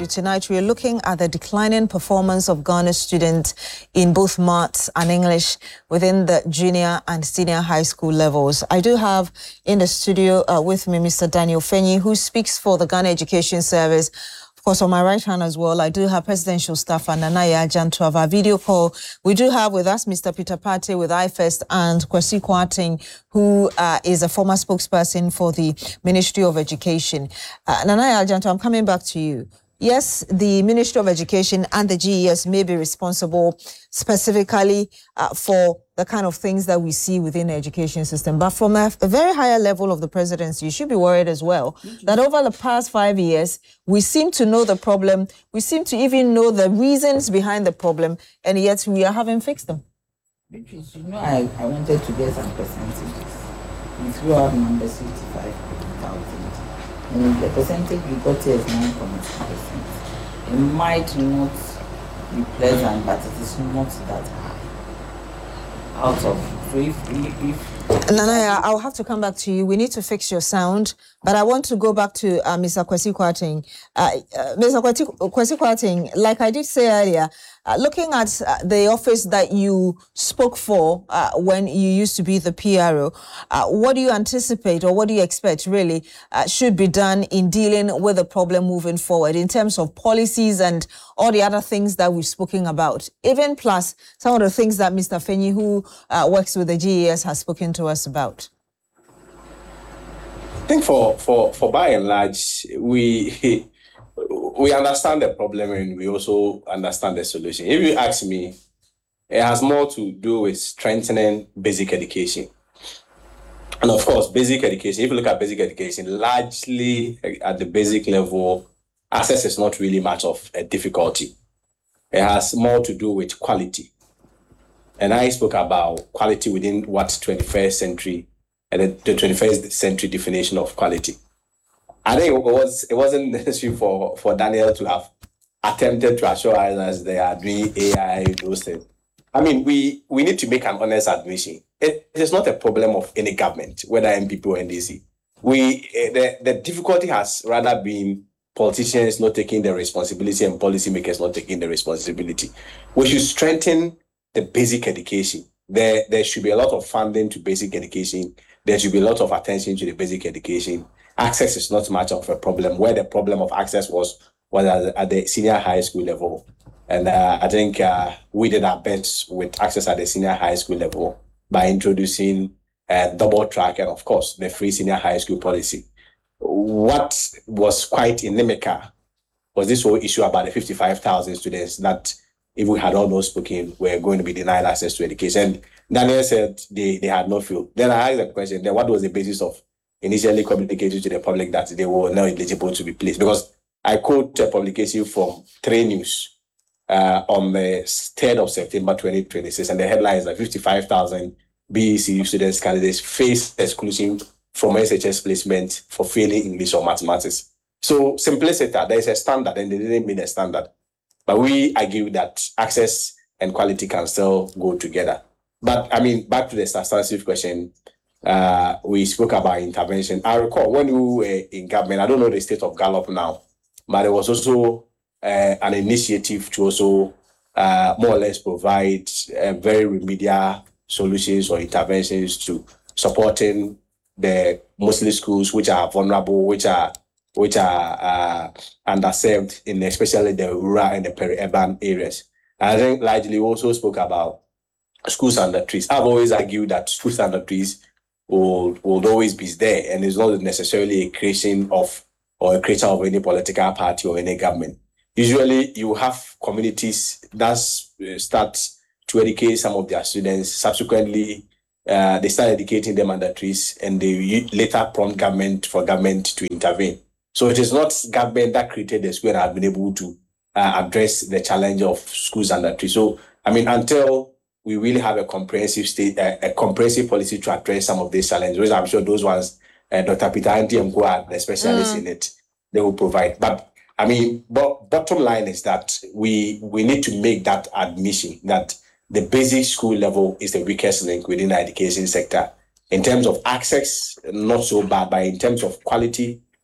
studio tonight. We're looking at the declining performance of Ghana students in both maths and English within the junior and senior high school levels. I do have in the studio with me Mr. Daniel Fenyi, who speaks for the Ghana Education Service. Of course, on my right hand as well, I do have presidential staffer Nanaya Agyantong of our video call. We do have with us Mr. Peter Partey with iFirst and Kwesi Kwarteng, who is a former spokesperson for the Ministry of Education. Nanaya Agyantong, I'm coming back to you. Yes, the Ministry of Education and the GES may be responsible specifically for the kind of things that we see within the education system. But from a very higher level of the presidency, you should be worried as well that over the past 5 years, we seem to know the problem. We seem to even know the reasons behind the problem, and yet we haven't fixed them. Beatrice, you know, I wanted to get some percentages. We threw out numbers 55,000. And the percentage we got here is 9.6%. It might not be pleasant, but it is not that high. Out of 3, Nanaya, I'll have to come back to you. We need to fix your sound, but I want to go back to Mr. Kwesi Kwarteng. Mr. Kwesi Kwarteng, like I did say earlier, looking at the office that you spoke for when you used to be the PRO, what do you anticipate or what do you expect really should be done in dealing with the problem moving forward in terms of policies and all the other things that we've spoken about, even plus some of the things that Mr. Fenyi, who works with the GES, has spoken to us about? I think for by and large, we understand the problem and we also understand the solution. If you ask me, it has more to do with strengthening basic education. And of course, basic education, if you look at basic education, largely at the basic level, access is not really much of a difficulty. It has more to do with quality. And I spoke about quality within what 21st century and the 21st century definition of quality. I think it wasn't necessary for Daniel to have attempted to assure us that they are doing AI, those things. I mean, we need to make an honest admission. It is not a problem of any government, whether MPP or NDC. The difficulty has rather been politicians not taking the responsibility and policymakers not taking the responsibility. We should strengthen the basic education. There should be a lot of funding to basic education. There should be a lot of attention to the basic education. Access is not much of a problem. Where the problem of access was at the senior high school level. And I think we did our best with access at the senior high school level by introducing double track and, of course, the free senior high school policy. What was quite inimical was this whole issue about the 55,000 students that, if we had all those spoken, were going to be denied access to education. And Daniel said they had no field. Then I asked the question, then what was the basis of initially communicating to the public that they were not eligible to be placed? Because I quote a publication from 3 News on the 3rd of September 2026, and the headline is that 55,000 BECU students candidates face exclusion from SHS placement for failing English or mathematics. So simplicity, there is a standard and they didn't meet a standard. But we argue that access and quality can still go together. But I mean, back to the substantive question, we spoke about intervention. I recall when we were in government, I don't know the state of Gallup now, but there was also an initiative to also more or less provide very remedial solutions or interventions to supporting the mostly schools which are vulnerable, which are underserved in especially the rural and the peri-urban areas. I think largely we also spoke about schools under trees. I've always argued that schools under trees will always be there, and it's not necessarily a creation of or a creature of any political party or any government. Usually you have communities that start to educate some of their students. Subsequently, they start educating them under trees, and they later prompt government to intervene. So it is not government that created the school and have been able to address the challenge of schools under trees. So, I mean, until we really have a comprehensive comprehensive policy to address some of these challenges, which I'm sure those ones, Dr. Peter Anti are the specialists in it, they will provide. But I mean, bottom line is that we need to make that admission that the basic school level is the weakest link within the education sector. In terms of access, not so bad, but in terms of quality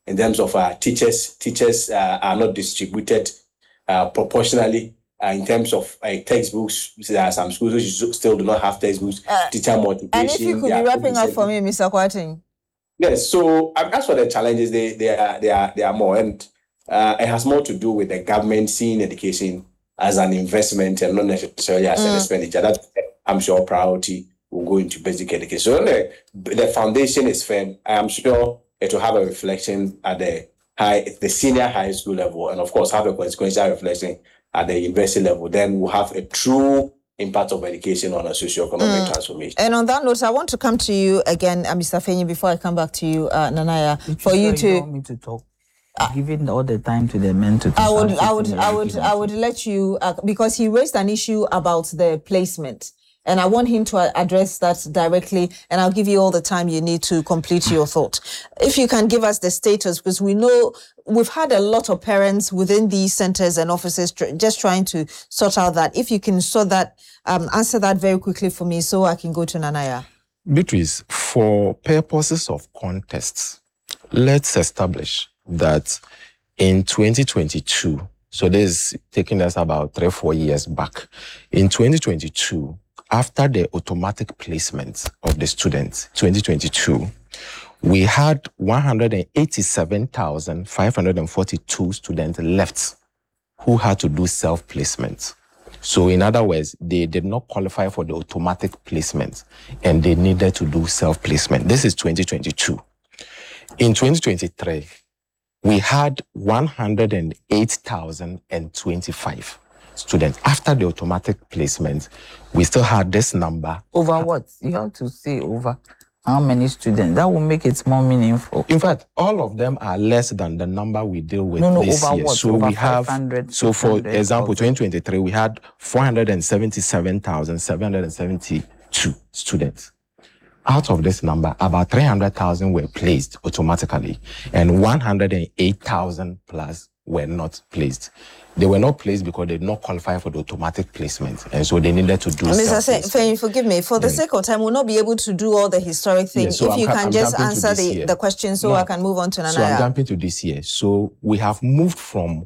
in terms of teachers are not distributed proportionally. In terms of textbooks, there are some schools which still do not have textbooks. Teacher motivation. And if you could be wrapping up for me, Mr. Kwarteng. Yes. So as for the challenges, they are more, and it has more to do with the government seeing education as an investment and not necessarily as an expenditure. That I'm sure priority will go into basic education. So the foundation is firm. I am sure it will have a reflection at the senior high school level, and of course have a consequential reflection at the university level. Then we'll have a true impact of education on a socio-economic transformation. And on that note, I want to come to you again, Mr. Fenyi, before I come back to you, Nanaya, for you to. You want me to talk? Giving all the time to the men to talk. I would let you because he raised an issue about the placement. And I want him to address that directly, and I'll give you all the time you need to complete your thought. If you can give us the status, because we know we've had a lot of parents within these centers and offices just trying to sort out that. If you can sort that, answer that very quickly for me so I can go to Nanaya. Beatrice, for purposes of context, let's establish that in 2022, so this is taking us about 3-4 years back, in 2022, after the automatic placement of the students, 2022, we had 187,542 students left who had to do self-placement. So in other words, they did not qualify for the automatic placement and they needed to do self-placement. This is 2022. In 2023, we had 108,025 students. After the automatic placement, we still had this number. Over what? You have to say over how many students. That will make it more meaningful. In fact, all of them are less than the number we deal with this over year. what? So over we have, 500, so for example, 2023, we had 477,772 students. Out of this number, about 300,000 were placed automatically, and 108,000 plus were not placed. They were not placed because they did not qualify for the automatic placement, and so they needed to do. Mr. Fenyi, forgive me. For the sake of time, we'll not be able to do all the historic things. So if you can just answer the question, so I can move on to Nanaya. So I'm jumping to this year. So we have moved from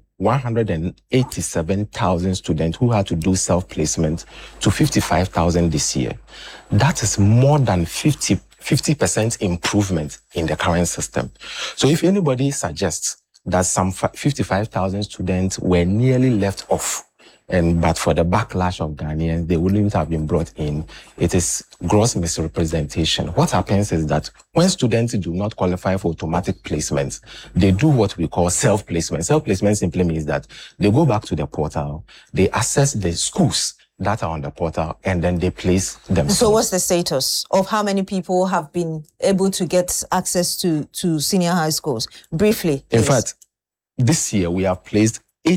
187,000 students who had to do self-placement to 55,000 this year. That is more than 50% improvement in the current system. So if anybody suggests that some 55,000 students were nearly left off, but for the backlash of Ghanaians, they wouldn't have been brought in, it is gross misrepresentation. What happens is that when students do not qualify for automatic placements, they do what we call self-placement. Self-placement simply means that they go back to the portal, they assess the schools that are on the portal, and then they place themselves. So what's the status of how many people have been able to get access to senior high schools? Briefly, please. In fact, this year we have placed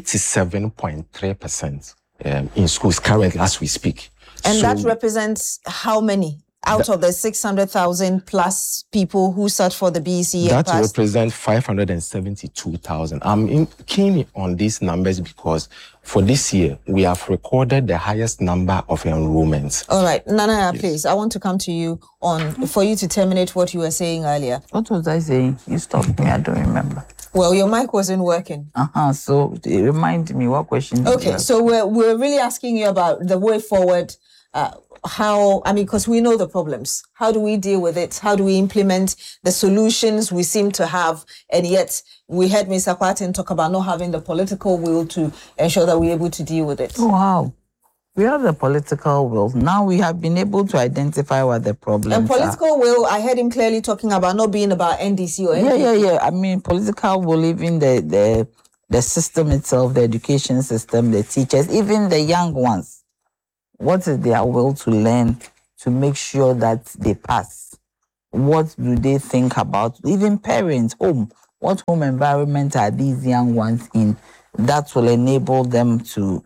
87.3% in schools currently as we speak. And that represents how many out of the 600,000 plus people who searched for the BECE? That represents 572,000. I'm keen on these numbers because for this year, we have recorded the highest number of enrollments. All right. Nanaya, yes. Please, I want to come to you for you to terminate what you were saying earlier. What was I saying? You stopped me. I don't remember. Well, your mic wasn't working. So remind me what question. Okay, so we're really asking you about the way forward. Because we know the problems. How do we deal with it? How do we implement the solutions we seem to have? And yet we heard Mr. Kwarteng talk about not having the political will to ensure that we're able to deal with it. Oh, wow. We have the political will. Now we have been able to identify what the problems are. And political will, I heard him clearly talking about not being about NDC or NDC. Yeah. I mean, political will, even the system itself, the education system, the teachers, even the young ones. What is their will to learn to make sure that they pass? What do they think about? Even parents, home. What home environment are these young ones in that will enable them to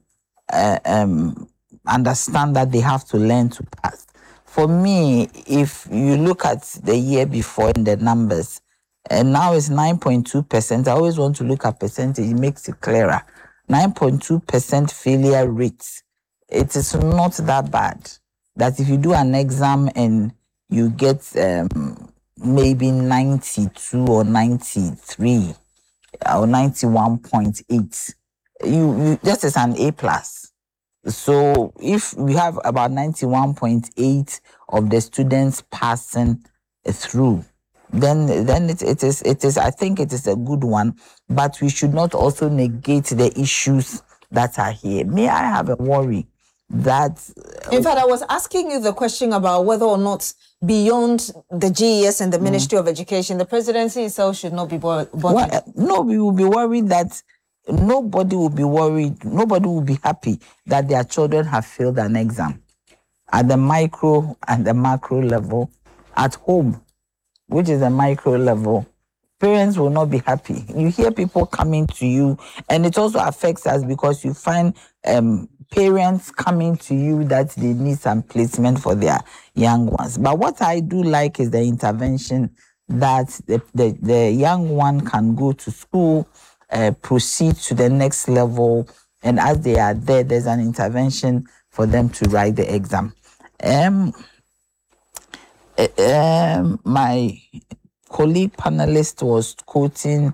understand that they have to learn to pass? For me, if you look at the year before in the numbers, and now it's 9.2%. I always want to look at percentage. It makes it clearer. 9.2% failure rate. It is not that bad. That if you do an exam and you get maybe 92 or 93 or 91.8. You that is an A plus. So if we have about 91.8 of the students passing through, then it is I think it is a good one, but we should not also negate the issues that are here. May I have a worry that in fact I was asking you the question about whether or not beyond the GES and the Ministry of Education, the presidency itself should not be bothered. No, we will be worried that nobody will be worried, nobody will be happy that their children have failed an exam at the micro and the macro level at home, which is a micro level. Parents will not be happy. You hear people coming to you, and it also affects us because you find parents coming to you that they need some placement for their young ones. But what I do like is the intervention that the young one can go to school, proceed to the next level, and as they are there, there's an intervention for them to write the exam. My colleague panelist was quoting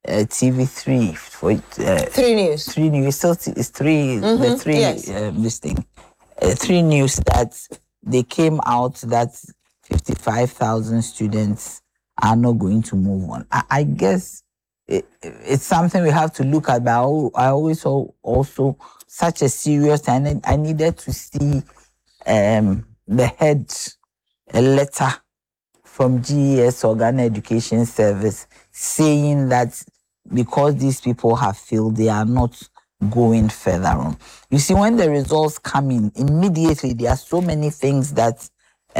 TV3 for 3 News. 3 News. Still, it's three. The three. Yes. This thing. 3 News that they came out that 55,000 students are not going to move on. I guess it's something we have to look at. But I always saw also such a serious, and I needed to see the head a letter from GES or Ghana Education Service saying that because these people have failed, they are not going further on. You see, when the results come in, immediately there are so many things that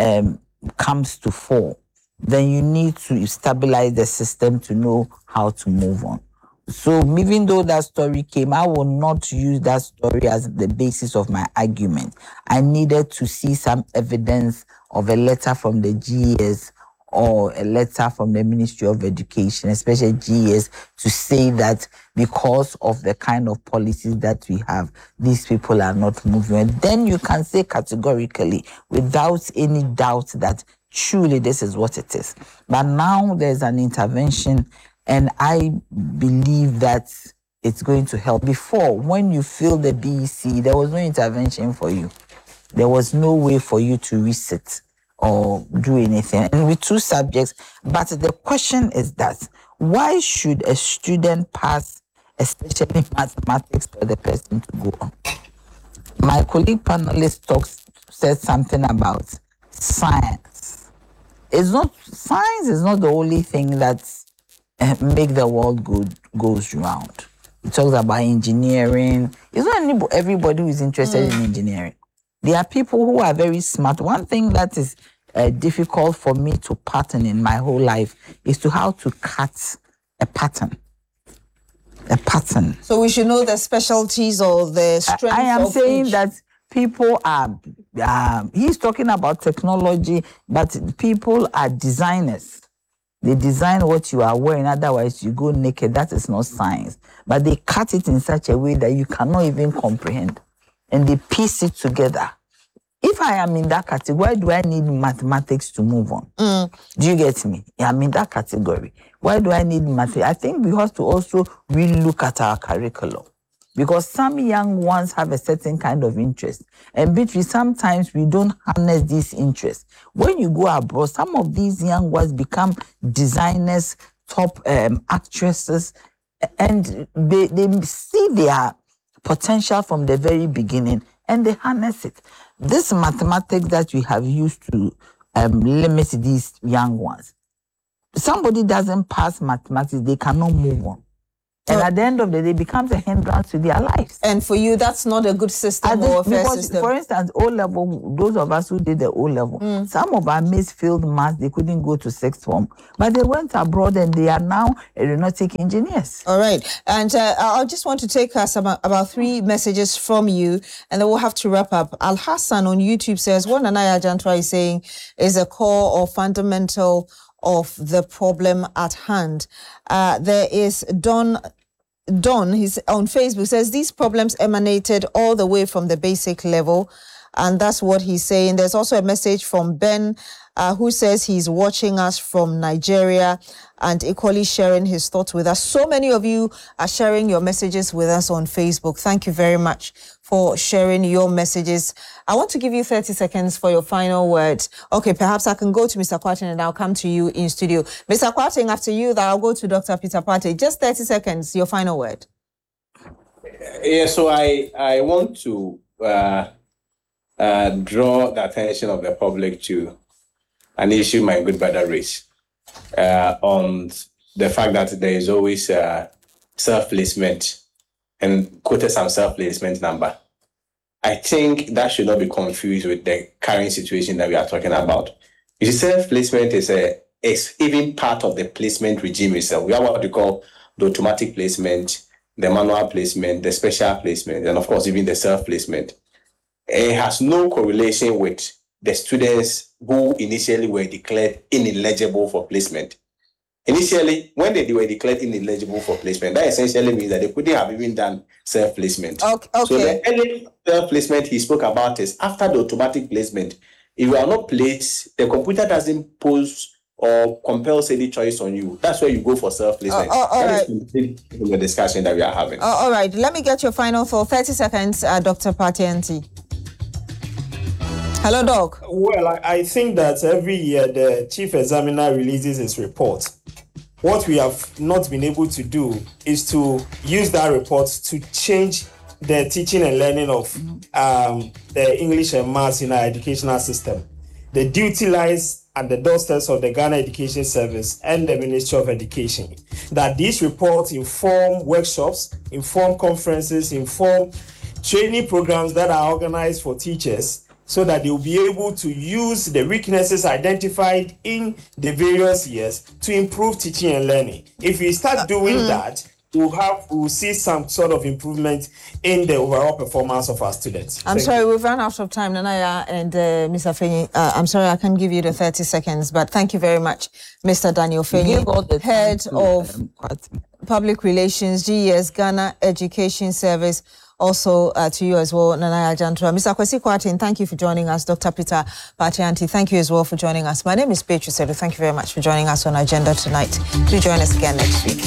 comes to fall. Then you need to stabilize the system to know how to move on. So even though that story came, I will not use that story as the basis of my argument. I needed to see some evidence of a letter from the GES or a letter from the Ministry of Education, especially GES, to say that because of the kind of policies that we have, these people are not moving. And then you can say categorically, without any doubt, that truly this is what it is. But now there's an intervention, and I believe that it's going to help. Before, when you failed the BEC, there was no intervention for you. There was no way for you to resit or do anything. And with 2 subjects, but the question is that why should a student pass, especially mathematics, for the person to go on? My colleague panelist said something about science. Science is not the only thing that make the world goes round. It talks about engineering. It's not everybody who is interested in engineering. There are people who are very smart. One thing that is difficult for me to pattern in my whole life is to how to cut a pattern. So we should know the specialties or the strengths. I am saying that people are, he's talking about technology, but people are designers. They design what you are wearing, otherwise you go naked. That is not science. But they cut it in such a way that you cannot even comprehend. And they piece it together. If I am in that category, why do I need mathematics to move on? Do you get me? I'm in that category. Why do I need mathematics? I think we have to also really look at our curriculum. Because some young ones have a certain kind of interest. And sometimes we don't harness these interests. When you go abroad, some of these young ones become designers, top actresses, and they see their potential from the very beginning and they harness it. This mathematics that we have used to limit these young ones. Somebody doesn't pass mathematics, they cannot move on. And at the end of the day, it becomes a hindrance to their lives. And for you, that's not a good system or a fair system. For instance, O-level, those of us who did the O-level, some of our mates failed maths, they couldn't go to 6th form. But they went abroad and they are now aeronautic engineers. All right. And I just want to take us about 3 messages from you, and then we'll have to wrap up. Al Hassan on YouTube says, what Nanaya Jantra is saying is a core or fundamental of the problem at hand. There is Don, he's on Facebook, says these problems emanated all the way from the basic level. And that's what he's saying. There's also a message from Ben who says he's watching us from Nigeria and equally sharing his thoughts with us. So many of you are sharing your messages with us on Facebook. Thank you very much for sharing your messages. I want to give you 30 seconds for your final words. Okay, perhaps I can go to Mr. Kwarteng and I'll come to you in studio. Mr. Kwarteng, after you, that I'll go to Dr. Peter Partey. Just 30 seconds, your final word. Yeah, so I want to draw the attention of the public to an issue my good brother raised on the fact that there is always self-placement and quoted some self-placement number. I think that should not be confused with the current situation that we are talking about. You see, self-placement is even part of the placement regime itself. We have what we call the automatic placement, the manual placement, the special placement, and of course, even the self-placement. It has no correlation with the students who initially were declared ineligible for placement. Initially, when they were declared ineligible for placement, that essentially means that they couldn't have even done self-placement. Okay. So the early self-placement he spoke about is after the automatic placement. If you are not placed, the computer doesn't pose or compels any choice on you. That's where you go for self-placement. That is the discussion that we are having. All right. Let me get your final thought. 30 seconds, Dr. Partey. Hello, Doc. Well, I think that every year the chief examiner releases his report. What we have not been able to do is to use that report to change the teaching and learning of the English and maths in our educational system. The duty lies at the doorsteps of the Ghana Education Service and the Ministry of Education, that these reports inform workshops, inform conferences, inform training programs that are organized for teachers, so that they will be able to use the weaknesses identified in the various years to improve teaching and learning. If we start doing that, we'll see some sort of improvement in the overall performance of our students. I'm sorry, we've run out of time, Nanaya and Mr. Fenyi. I'm sorry, I can't give you the 30 seconds, but thank you very much, Mr. Daniel Fenyi, Head of Public Relations, GES, Ghana Education Service. Also to you as well, Nanaya Jantra. Mr. Kwesi Kwarteng, thank you for joining us. Dr. Peter Partey, thank you as well for joining us. My name is Beatrice Edu. Thank you very much for joining us on Agenda tonight. Do join us again next week.